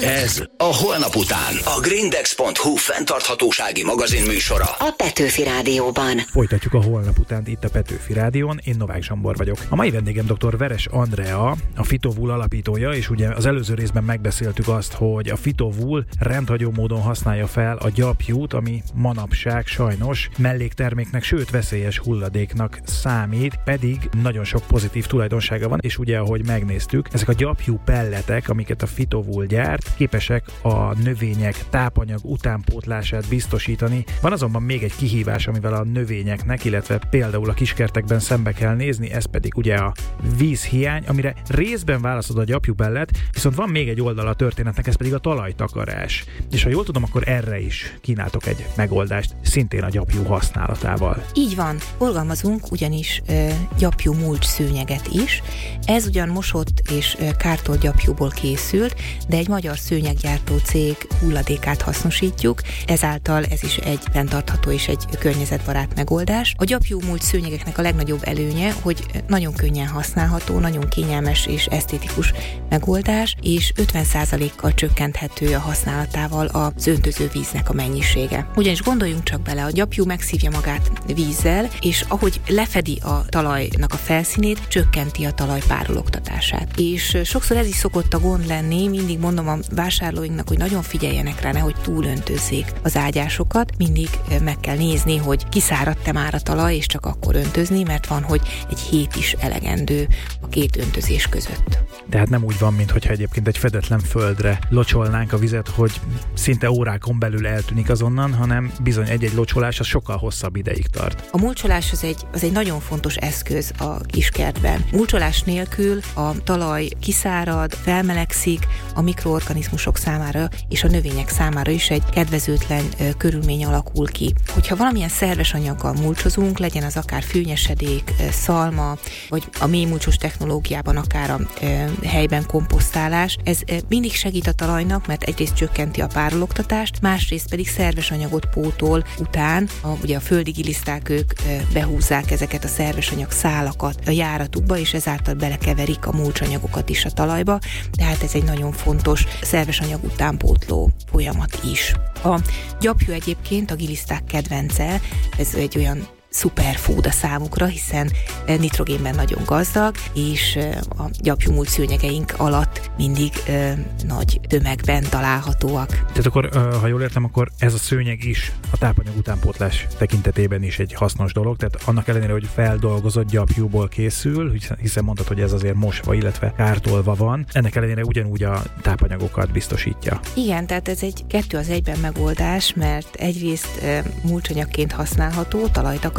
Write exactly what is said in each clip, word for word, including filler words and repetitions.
Ez a Holnap után. A Grindex pont hu fenntarthatósági magazin műsora. A Petőfi Rádióban. Folytatjuk a Holnap után itt a Petőfi Rádión. Én Novák Zsambor vagyok. A mai vendégem dr. Veres Andrea, a Phytovul alapítója, és ugye az előző részben megbeszéltük azt, hogy a Phytovul rendhagyó módon használja fel a gyapjút, ami manapság sajnos mellékterméknek, sőt veszélyes hulladéknak számít, pedig nagyon sok pozitív tulajdonsága van, és ugye ahogy megnéztük, ezek a gyapjú pelletek, amiket a Phytovul gyárt, képesek a növények tápanyag utánpótlását biztosítani. Van azonban még egy kihívás, amivel a növényeknek, illetve például a kiskertekben szembe kell nézni, ez pedig ugye a vízhiány, amire részben válaszol a gyapjú pellet, viszont van még egy oldala a történetnek, ez pedig a talajtakarás. És ha jól tudom, akkor erre is kínáltok egy megoldást, szintén a gyapjú használatával. Így van, forgalmazunk ugyanis ö, gyapjú mulcs szőnyeget is. Ez ugyan mosott és ö, kártolt gyapjúból készült, de egy magyar szőnyeggyártó cég hulladékát hasznosítjuk, ezáltal ez is egy fenntartható és egy környezetbarát megoldás. A gyapjú mulcs szőnyegeknek a legnagyobb előnye, hogy nagyon könnyen használható, nagyon kényelmes és esztétikus megoldás, és ötven százalékkal csökkenthető a használatával az öntöző víznek a mennyisége. Ugyanis gondoljunk csak bele, a gyapjú megszívja magát vízzel, és ahogy lefedi a talajnak a felszínét, csökkenti a talaj párologtatását. És sokszor ez is szokott a gond lenni, mindig mondom a vásárlóinknak, hogy nagyon figyeljenek rá, nehogy túlöntözzék az ágyásokat, mindig meg kell nézni, hogy kiszáradt-e már a talaj, és csak akkor öntözni, mert van, hogy egy hét is elegendő a két öntözés között. Tehát nem úgy van, mintha egyébként egy fedetlen földre locsolnánk a vizet, hogy szinte órákon belül eltűnik azonnan, hanem bizony egy-egy locsolás az sokkal hosszabb ideig tart. A mulcsolás az egy, az egy nagyon fontos eszköz a kiskertben. Mulcsolás nélkül a talaj kiszárad, felmelegszik, a mikroorganizmusok számára és a növények számára is egy kedvezőtlen ö, körülmény alakul ki. Hogyha valamilyen szerves anyaggal mulcsozunk, legyen az akár fűnyesedék, ö, szalma, vagy a mélymulcsos technológiában akár a ö, helyben komposztálás, ez ö, mindig segít a talajnak, mert egyrészt csökkenti a párologtatást, másrészt pedig szerves anyagot pótol után, a, ugye a földi giliszták ők ö, behúzzák ezeket a szerves anyag szálakat a járatukba, és ezáltal belekeverik a mulcsanyagokat is a talajba, tehát ez egy nagyon fontos szerves anyag utánpótló folyamat is. A gyapjú egyébként a giliszták kedvence, ez egy olyan szuperfood a számukra, hiszen nitrogénben nagyon gazdag, és a gyapjú mulcs szőnyegeink alatt mindig ö, nagy tömegben találhatóak. Tehát akkor, ha jól értem, akkor ez a szőnyeg is a tápanyag utánpótlás tekintetében is egy hasznos dolog, tehát annak ellenére, hogy feldolgozott gyapjúból készül, hiszen mondtad, hogy ez azért mosva, illetve kártolva van, ennek ellenére ugyanúgy a tápanyagokat biztosítja. Igen, tehát ez egy kettő az egyben megoldás, mert egyrészt ö, mulcsanyagként használható, talajtakarásra,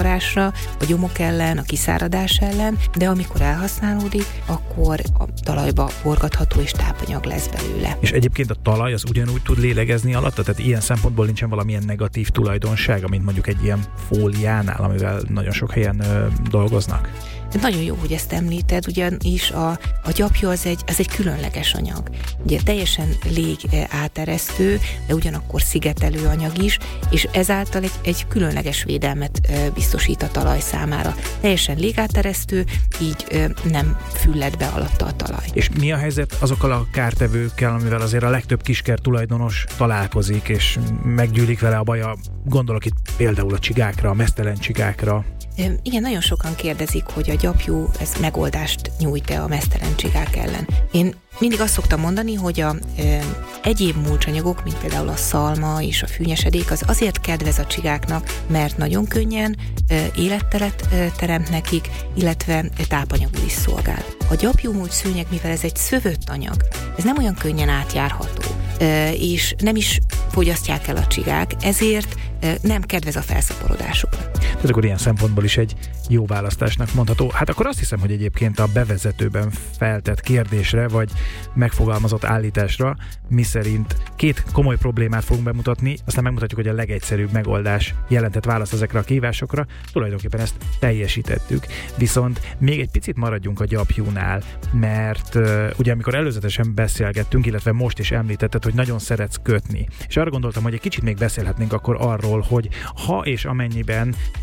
a gyomok ellen, a kiszáradás ellen, de amikor elhasználódik, akkor a talajba forgatható és tápanyag lesz belőle. És egyébként a talaj az ugyanúgy tud lélegezni alatta, tehát ilyen szempontból nincsen valamilyen negatív tulajdonsága, mint mondjuk egy ilyen fóliánál, amivel nagyon sok helyen ö, dolgoznak. Nagyon jó, hogy ezt említed, ugyanis a, a gyapjú az egy, az egy különleges anyag. Ugye teljesen lég áteresztő, de ugyanakkor szigetelő anyag is, és ezáltal egy, egy különleges védelmet biztosít a talaj számára. Teljesen légáteresztő, így nem fülled be alatta a talaj. És mi a helyzet azokkal a kártevőkkel, amivel azért a legtöbb kiskert tulajdonos találkozik, és meggyűlik vele a baja? Gondolok itt például a csigákra, a meztelen csigákra. Igen, nagyon sokan kérdezik, hogy a gyapjú ez megoldást nyújt-e a meztelen csigák ellen. Én mindig azt szoktam mondani, hogy a e, egyéb mulcsanyagok, mint például a szalma és a fűnyesedék, az azért kedvez a csigáknak, mert nagyon könnyen e, életteret e, teremt nekik, illetve tápanyagul is szolgál. A gyapjú mulcs szőnyeg, mivel ez egy szövött anyag, ez nem olyan könnyen átjárható, e, és nem is fogyasztják el a csigák, ezért e, nem kedvez a felszaporodásukra. Tehát akkor ilyen szempontból is egy jó választásnak mondható. Hát akkor azt hiszem, hogy egyébként a bevezetőben feltett kérdésre, vagy megfogalmazott állításra, miszerint két komoly problémát fogunk bemutatni, aztán megmutatjuk, hogy a legegyszerűbb megoldás jelentett választ ezekre a kihívásokra. Tulajdonképpen ezt teljesítettük. Viszont még egy picit maradjunk a gyapjúnál, mert uh, ugye amikor előzetesen beszélgettünk, illetve most is említetted, hogy nagyon szeretsz kötni. És arra gondoltam, hogy egy kicsit még beszélhetnénk akkor arról, hogy ha és amennyiben nem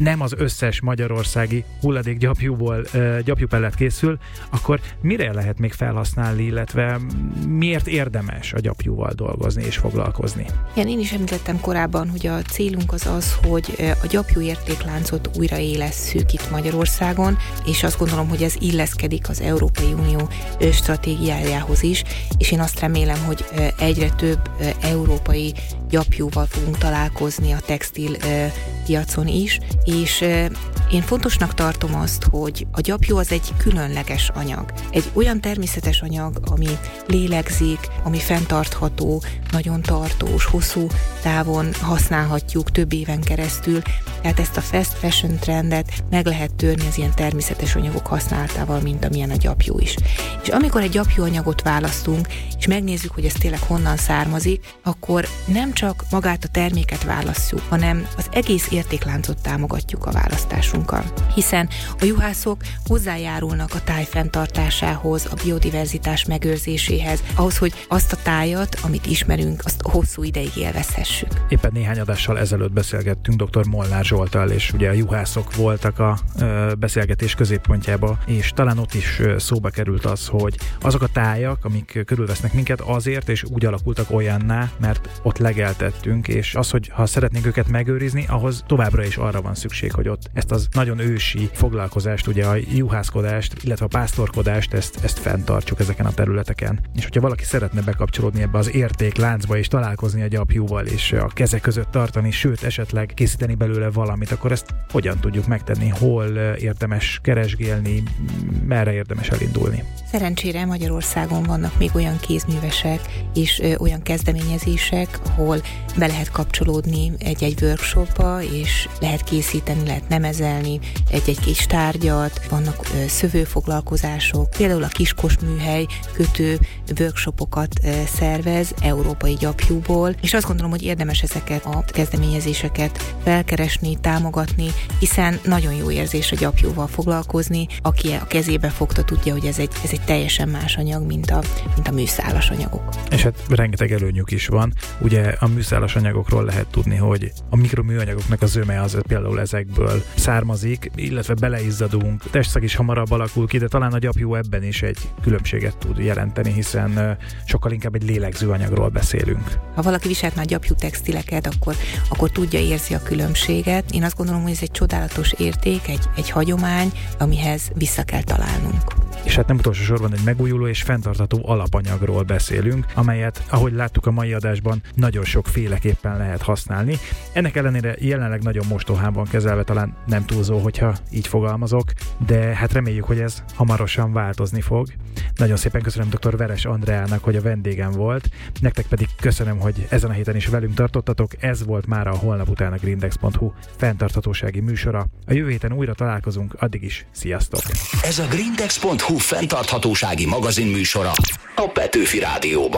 nem az összes magyarországi hulladék gyapjúból gyapjúpellet készül, akkor mire lehet még felhasználni, illetve miért érdemes a gyapjúval dolgozni és foglalkozni? Igen, én is említettem korábban, hogy a célunk az az, hogy a gyapjú értékláncot újraélesszük itt Magyarországon, és azt gondolom, hogy ez illeszkedik az Európai Unió stratégiájához is, és én azt remélem, hogy egyre több európai gyapjúval fogunk találkozni a textil piacon is, és én fontosnak tartom azt, hogy a gyapjú az egy különleges anyag. Egy olyan természetes anyag, ami lélegzik, ami fenntartható, nagyon tartós, hosszú távon használhatjuk több éven keresztül, tehát ezt a fast fashion trendet meg lehet törni az ilyen természetes anyagok használatával, mint amilyen a gyapjú is. És amikor egy gyapjúanyagot választunk, és megnézzük, hogy ez tényleg honnan származik, akkor nem csak magát a terméket válasszuk, hanem az egész értékláncot támogatjuk a választásunkkal. Hiszen a juhászok hozzájárulnak a táj fenntartásához, a biodiverzitás megőrzéséhez, ahhoz, hogy azt a tájat, amit ismerünk, azt hosszú ideig élvezhessük. Éppen néhány adással ezelőtt beszélgettünk dr. Molnár Zsolttal, és ugye a juhászok voltak a ö, beszélgetés középpontjába, és talán ott is ö, szóba került az, hogy azok a tájak, amik körülvesznek minket, azért és úgy alakultak olyanná, mert ott legeltettünk, és az, hogy ha szeretnénk őket megőrizni, ahhoz továbbra is arra van szükség, hogy ott ezt az nagyon ősi foglalkozást, ugye a juhászkodást, illetve a pásztorkodást, ezt, ezt fenntartsuk ezeken a területeken. És hogyha valaki szeretne bekapcsolódni ebbe az értékláncba, és találkozni a gyapjúval, és a kezek között tartani, sőt, esetleg készíteni belőle valamit, akkor ezt hogyan tudjuk megtenni, hol érdemes keresgélni, merre érdemes elindulni? Szerencsére Magyarországon vannak még olyan kézművesek és ö, olyan kezdeményezések, ahol be lehet kapcsolódni egy-egy workshopba, és lehet készíteni, lehet nemezelni egy-egy kis tárgyat, vannak ö, szövőfoglalkozások, például a Kiskos műhely kötő workshopokat ö, szervez európai gyapjúból, és azt gondolom, hogy érdemes ezeket a kezdeményezéseket felkeresni, támogatni, hiszen nagyon jó érzés a gyapjúval foglalkozni, aki a kezébe fogta, tudja, hogy ez egy, ez egy teljesen más anyag, mint a, mint a műszálas anyagok. És hát rengeteg előnyük is van. Ugye a műszálas anyagokról lehet tudni, hogy a mikroműanyagoknak a zöme az például ezekből származik, illetve beleizzadunk, testszag is hamarabb alakul ki, de talán a gyapjú ebben is egy különbséget tud jelenteni, hiszen sokkal inkább egy lélegző anyagról beszélünk. Ha valaki viselt már gyapjú textileket, akkor, akkor tudja, érzi a különbséget. Én azt gondolom, hogy ez egy csodálatos érték, egy, egy hagyomány, amihez vissza kell találnunk. És hát nem utolsó sorban egy megújuló és fenntartható alapanyagról beszélünk, amelyet, ahogy láttuk a mai adásban, nagyon sokféleképpen lehet használni. Ennek ellenére jelenleg nagyon mostohán van kezelve, talán nem túlzó, hogyha így fogalmazok, de hát reméljük, hogy ez hamarosan változni fog. Nagyon szépen köszönöm dr. Veres Andreának, hogy a vendégem volt, nektek pedig köszönöm, hogy ezen a héten is velünk tartottatok. Ez volt már a Holnap után a grindex pont hu fenntarthatósági műsora. A jövő héten újra találkozunk, addig is sziasztok! Ez a grindex pont hu fenntarthatósági magazin műsora a Petőfi Rádióban.